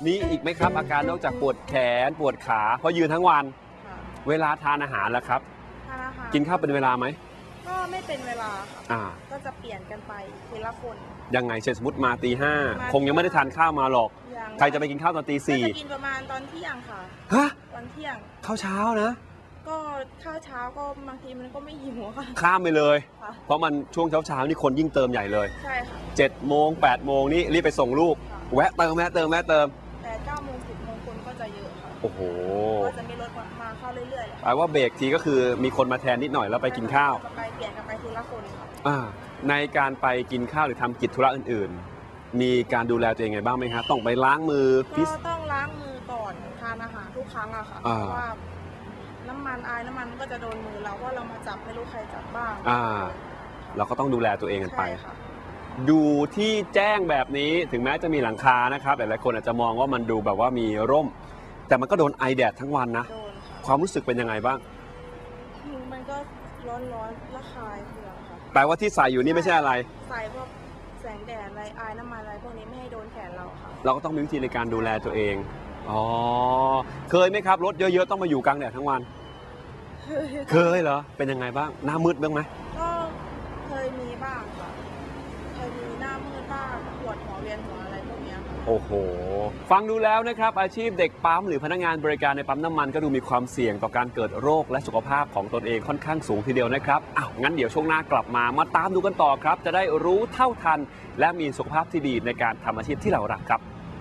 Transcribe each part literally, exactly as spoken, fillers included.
มีอีกไหมครับอาการนอกจากปวดแขนปวดขาเพราะยืนทั้งวันเวลาทานอาหารแล้วครับทานอาหารกินข้าวเป็นเวลาไหมก็ไม่เป็นเวลาค่ะก็จะเปลี่ยนกันไปทีละคนยังไงเช่นสมมติมาตีห้าคงยังไม่ได้ทานข้าวมาหรอกใครจะไปกินข้าวตอนตีสี่จะกินประมาณตอนเที่ยงค่ะฮะตอนเที่ยงข้าวเช้านะก็ข้าวเช้าก็บางทีมันก็ไม่หิวค่ะข้ามไปเลยเพราะมันช่วงเช้าเช้านี่คนยิ่งเติมใหญ่เลยใช่ค่ะเจ็ดโมงแปดโมงนี่รีบไปส่งลูกแวะเติมแวะเติมแวะเติมแต่เก้าโมงสิบโมงคนก็จะเยอะค่ะโอ้โหก็จะมีรถมาเข้าเรื่อยๆแปลว่าเบรกทีก็คือมีคนมาแทนนิดหน่อยแล้วไปกินข้าวไปเปลี่ยนกันไปทีละคนค่ะในการไปกินข้าวหรือทำกิจธุระอื่นๆมีการดูแลตัวเองไงบ้างไหมครับต้องไปล้างมือก็ต้องล้างมือก่อนทานอาหารทุกครั้งอะค่ะเพราะว่าน้ำมันอายน้ำมันก็จะโดนมือเราว่าเรามาจับไม่รู้ใครจับบ้างอ่าเราก็ต้องดูแลตัวเองกันไปดูที่แจ้งแบบนี้ถึงแม้จะมีหลังคานะครับหลายๆคนอาจจะมองว่ามันดูแบบว่ามีร่มแต่มันก็โดนไอแดดทั้งวันนะความรู้สึกเป็นยังไงบ้างมันก็ร้อนร้อนระคายเคืองค่ะแปลว่าที่ใส่อยู่นี่ไม่ใช่อะไรใส่พวกแสงแดดอะไรอายน้ำมันอะไรพวกนี้ไม่ให้โดนแขนเราค่ะเราก็ต้องมีวิธีในการดูแลตัวเองอ๋อเคยไหมครับรถเยอะๆต้องมาอยู่กลางแดดทั้งวันเคยเหรอเป็นยังไงบ้างหน้ามืดบ้างไหมก็เคยมีบ้างค่ะเคยมีหน้ามืดบ้างปวดหัวเวียนหัวอะไรพวกนี้โอ้โหฟังดูแล้วนะครับอาชีพเด็กปั๊มหรือพนักงานบริการในปั๊มน้ำมันก็ดูมีความเสี่ยงต่อการเกิดโรคและสุขภาพของตนเองค่อนข้างสูงทีเดียวนะครับอ้าวงั้นเดี๋ยวช่วงหน้ากลับมามาตามดูกันต่อครับจะได้รู้เท่าทันและมีสุขภาพที่ดีในการทำอาชีพที่เรารักครับ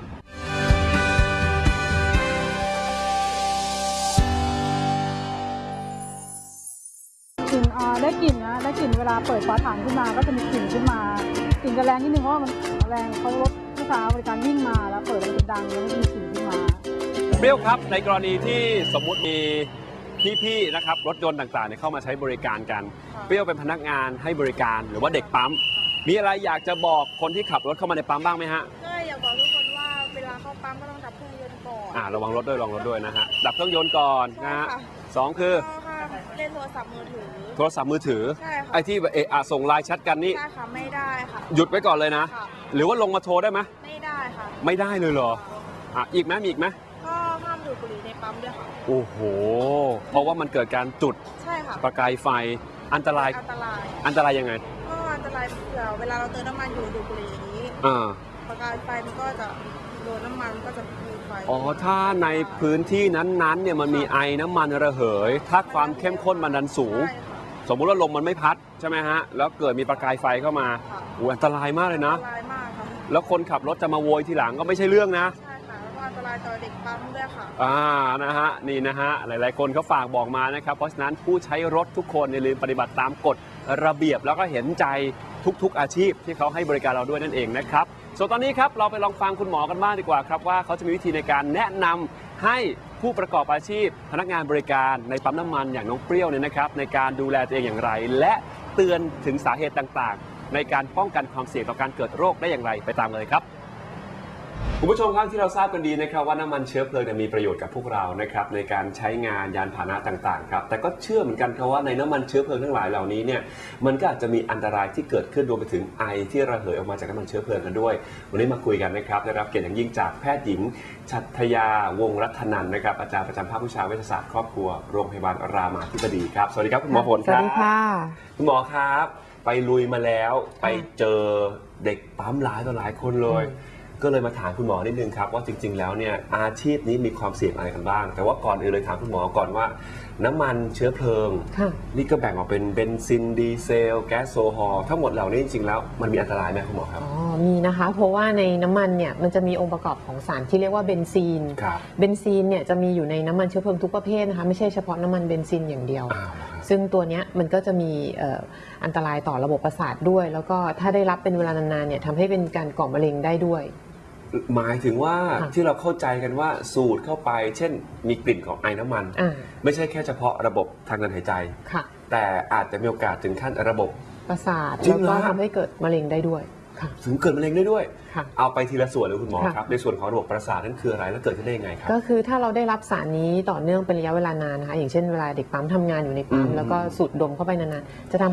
กลิ่นได้กลิ่นนะได้กลิ่นเวลาเปิดฝาถังขึ้นมาก็จะมีกลิ่นขึ้นมากลิ่นจะแรงนิดนึงเพราะว่ามันแรงเขารถลูกค้าบริการวิ่งมาแล้วเปิดมันจะดังแล้วมันจะมีกลิ่นขึ้นมาเปรี้ยวครับในกรณีที่สมมุติมีพี่ๆนะครับรถยนต์ต่างๆเข้ามาใช้บริการกันเปรี้ยวเป็นพนักงานให้บริการหรือว่าเด็กปั๊มมีอะไรอยากจะบอกคนที่ขับรถเข้ามาในปั๊มบ้างไหมฮะก็อยากบอกทุกคนว่าเวลาเข้าปั๊มก็ต้องดับเครื่องยนต์ก่อนอ่าระวังรถด้วยระวังรถด้วยนะฮะดับเครื่องยนต์ก่อนนะฮะสองคือเล่นโทรศัพท์มือถือโทรศัพท์มือถือใช่ค่ะไอ้ที่เอะส่งไลน์แชทกันนี่ใช่ค่ะไม่ได้ค่ะหยุดไว้ก่อนเลยนะหรือว่าลงมาโทรได้ไหมไม่ได้ค่ะไม่ได้เลยเหรออ่ะอีกไหมมีอีกไหมก็ห้ามดูดบุหรี่ในปั๊มด้วยค่ะโอ้โหเพราะว่ามันเกิดการจุดใช่ค่ะประกายไฟอันตรายอันตรายอันตรายยังไงก็อันตรายเผื่อเวลาเราเติมน้ำมันอยู่ดูดบุหรี่อย่างนี้ประกายไฟมันก็จะโดนน้ำมันก็จะมีไฟอ๋อถ้าในพื้นที่นั้นๆเนี่ยมันมีไอน้ำมันระเหยถ้าความเข้มข้นมันดันสูงสมมุติว่าลมมันไม่พัดใช่ไหมฮะแล้วเกิดมีประกายไฟเข้ามาอู้อันตรายมากเลยนะอันตรายมากค่ะแล้วคนขับรถจะมาโวยทีหลังก็ไม่ใช่เรื่องนะใช่ค่ะแล้วก็อันตรายต่อเด็กปั๊มด้วยค่ะอ่านะฮะนี่นะฮะหลายๆคนเขาฝากบอกมานะครับเพราะฉะนั้นผู้ใช้รถทุกคนอย่าลืมปฏิบัติตามกฎระเบียบแล้วก็เห็นใจทุกๆอาชีพที่เขาให้บริการเราด้วยนั่นเองนะครับส่วนตอนนี้ครับเราไปลองฟังคุณหมอกันบ้างดีกว่าครับว่าเขาจะมีวิธีในการแนะนำให้ผู้ประกอบอาชีพพนักงานบริการในปั๊มน้ำมันอย่างน้องเปรี้ยวเนี่ยนะครับในการดูแลตัวเองอย่างไรและเตือนถึงสาเหตุต่างๆในการป้องกันความเสี่ยงต่อการเกิดโรคได้อย่างไรไปตามเลยครับคุณผู้ชมครับที่เราทราบกันดีนะครับว่าน้ำมันเชื้อเพลิงมีประโยชน์กับพวกเรานะครับในการใช้งานยานพาหนะต่างๆครับแต่ก็เชื่อเหมือนกันครับว่าในน้ำมันเชื้อเพลิงทั้งหลายเหล่านี้เนี่ยมันก็อาจจะมีอันตรายที่เกิดขึ้นรวมไปถึงไอที่ระเหยออกมาจากน้ำมันเชื้อเพลิงกันด้วยวันนี้มาคุยกันนะครับได้รับเกียรติอย่างยิ่งจากแพทย์หญิงชัทยาวงศ์รัตนันท์นะครับอาจารย์ประจำภาควิชาเวชศาสตร์ครอบครัวโรงพยาบาลรามาธิบดีครับสวัสดีครับคุณหมอผลครับสวัสดีค่ะคุณหมอครับไปลุยมาแล้วไปเจอเด็กปั๊มหลายต่อหลายคนเลยก็เลยมาถามคุณหมอนิดนึงครับว่าจริงๆแล้วเนี่ยอาชีพนี้มีความเสี่ยงอะไรกันบ้างแต่ว่าก่อนอื่นเลยถามคุณหมอก่อนว่าน้ำมันเชื้อเพลิงนี่ก็แบ่งออกเป็นเบนซินดีเซลแก๊สโซฮอล์ทั้งหมดเหล่านี้จริงๆแล้วมันมีอันตรายไหมคุณหมอครับอ๋อมีนะคะเพราะว่าในน้ำมันเนี่ยมันจะมีองค์ประกอบของสารที่เรียกว่าเบนซีนเบนซีนเนี่ยจะมีอยู่ในน้ำมันเชื้อเพลิงทุกประเภทนะคะไม่ใช่เฉพาะน้ำมันเบนซินอย่างเดียวซึ่งตัวนี้มันก็จะมีอันตรายต่อระบบประสาทด้วยแล้วก็ถ้าได้รับเป็นเวลานานๆเนี่ยทำให้เป็นการก่อมะเร็งได้ด้วยหมายถึงว่าที่เราเข้าใจกันว่าสูดเข้าไปเช่นมีกลิ่นของไอน้ำมันไม่ใช่แค่เฉพาะระบบทางเดินหายใจแต่อาจจะมีโอกาสถึงขั้นระบบประสาทแล้วก็ทำให้เกิดมะเร็งได้ด้วยถึงเกิดมะเร็งได้ด้วยเอาไปทีละส่วนเลยคุณหมอครับในส่วนของระบบประสาทนั้นคืออะไรแล้วเกิดขึ้นได้ยังไงครับก็คือถ้าเราได้รับสารนี้ต่อเนื่องเป็นระยะเวลานานนะคะอย่างเช่นเวลาเด็กปั๊มทำงานอยู่ในปั๊มแล้วก็สูดดมเข้าไปนานๆจะทำ